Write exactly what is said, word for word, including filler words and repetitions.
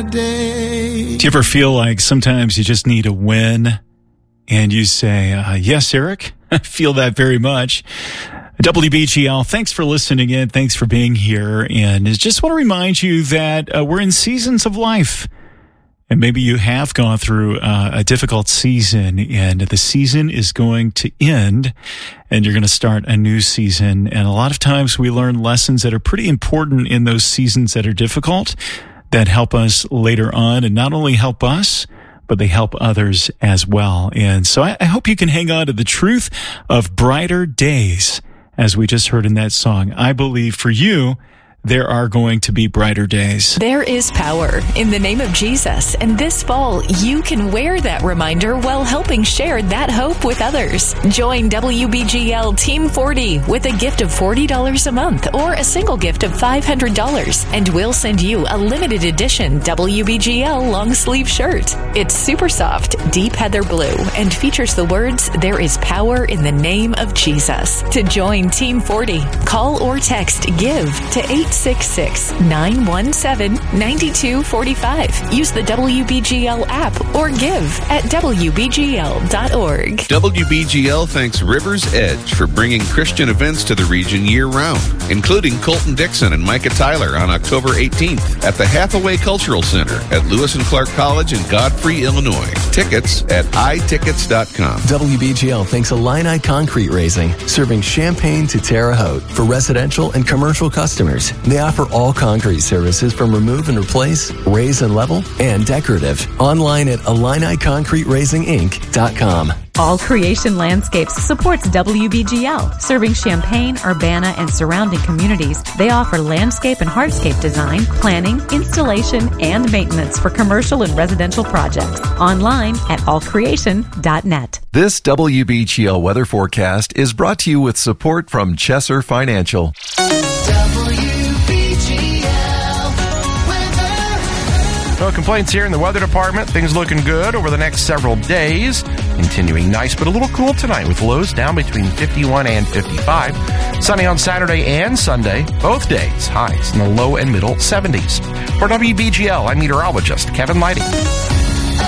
day. Do you ever feel like sometimes you just need a win and you say, uh, yes, Eric, I feel that very much. W B G L, thanks for listening in. Thanks for being here. And I just want to remind you that uh, we're in seasons of life. And maybe you have gone through uh, a difficult season, and the season is going to end, and you're going to start a new season. And a lot of times we learn lessons that are pretty important in those seasons that are difficult, that help us later on, and not only help us, but they help others as well. And so I, I hope you can hang on to the truth of brighter days, as we just heard in that song. I believe for you, there are going to be brighter days. There is power in the name of Jesus, and this fall, you can wear that reminder while helping share that hope with others. Join W B G L Team forty with a gift of forty dollars a month or a single gift of five hundred dollars, and we'll send you a limited edition W B G L long sleeve shirt. It's super soft, deep heather blue, and features the words, "There is power in the name of Jesus." To join Team forty, call or text GIVE to eight six six, nine one seven, nine two four five. Use the W B G L app or give at W B G L dot org. W B G L thanks Rivers Edge for bringing Christian events to the region year-round, including Colton Dixon and Micah Tyler on October eighteenth at the Hathaway Cultural Center at Lewis and Clark College in Godfrey, Illinois. Tickets at i tickets dot com. W B G L thanks Illini Concrete Raising, serving Champaign to Terre Haute for residential and commercial customers. They offer all concrete services from remove and replace, raise and level, and decorative. Online at illini concrete raising inc dot com. All Creation Landscapes supports W B G L, serving Champaign, Urbana, and surrounding communities. They offer landscape and hardscape design, planning, installation, and maintenance for commercial and residential projects. Online at all creation dot net. This W B G L weather forecast is brought to you with support from Chesser Financial. No complaints here in the weather department. Things looking good over the next several days. Continuing nice, but a little cool tonight with lows down between fifty-one and fifty-five. Sunny on Saturday and Sunday, both days. Highs in the low and middle seventies. For W B G L, I'm meteorologist Kevin Lighting.